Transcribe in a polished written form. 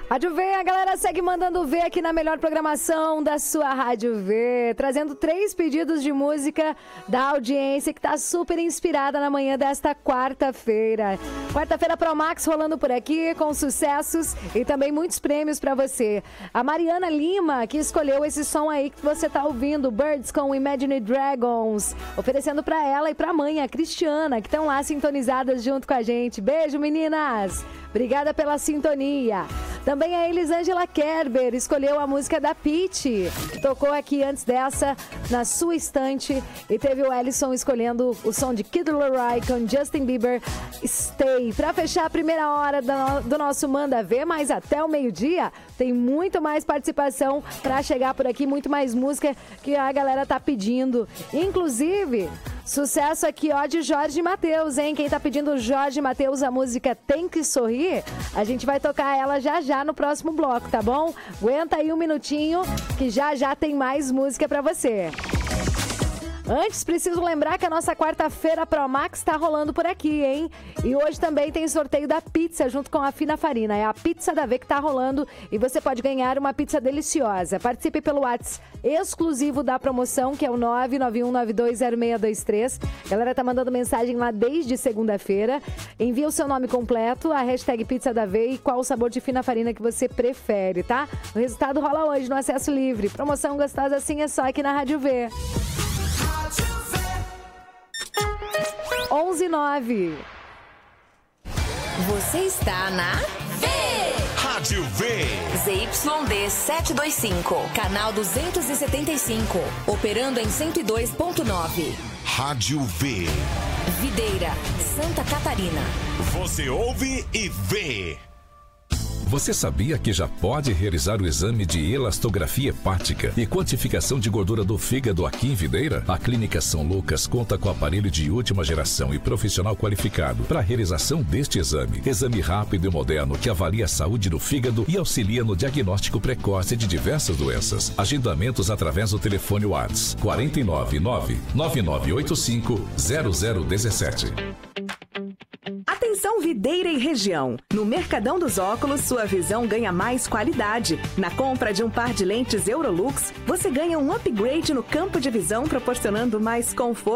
Rádio V, a galera segue mandando V aqui na melhor programação da sua Rádio V, trazendo 3 pedidos de música da audiência que tá super inspirada na manhã desta quarta-feira. Quarta-feira Pro Max rolando por aqui com sucessos e também muitos prêmios pra você. A Mariana Lima, que escolheu esse som aí que você tá ouvindo, Birds com Imagine Dragons, oferecendo pra ela e pra mãe, a Cristiana, que estão lá sintonizadas junto com a gente. Beijo, meninas! Obrigada pela sintonia. Também a Elisângela Kerber escolheu a música da Pitty, que tocou aqui antes dessa, na sua estante. E teve o Ellison escolhendo o som de Kid Laroi com Justin Bieber, Stay. Para fechar a primeira hora do nosso Manda Ver, mas até o meio-dia tem muito mais participação para chegar por aqui, muito mais música que a galera tá pedindo. Inclusive, sucesso aqui, ó, de Jorge Mateus, hein? Quem tá pedindo Jorge Mateus a música Tem Que Sorrir, a gente vai tocar ela já no próximo bloco, tá bom? Aguenta aí um minutinho que já tem mais música pra você. Antes, preciso lembrar que a nossa quarta-feira Pro Max tá rolando por aqui, hein? E hoje também tem sorteio da pizza junto com a Fina Farina. É a pizza da V que tá rolando e você pode ganhar uma pizza deliciosa. Participe pelo WhatsApp exclusivo da promoção, que é o 991920623. A galera tá mandando mensagem lá desde segunda-feira. Envia o seu nome completo, a hashtag pizza da V e qual o sabor de Fina Farina que você prefere, tá? O resultado rola hoje no Acesso Livre. Promoção gostosa assim é só aqui na Rádio V. 11:09. Você está na V. Rádio V. ZYD 725, canal 275, operando em 102.9. Rádio V. Videira, Santa Catarina. Você ouve e vê. Você sabia que já pode realizar o exame de elastografia hepática e quantificação de gordura do fígado aqui em Videira? A Clínica São Lucas conta com aparelho de última geração e profissional qualificado para a realização deste exame. Exame rápido e moderno que avalia a saúde do fígado e auxilia no diagnóstico precoce de diversas doenças. Agendamentos através do telefone WhatsApp 499-9985-0017. Atenção Videira e região. No Mercadão dos Óculos, sua visão ganha mais qualidade. Na compra de um par de lentes Eurolux, você ganha um upgrade no campo de visão, proporcionando mais conforto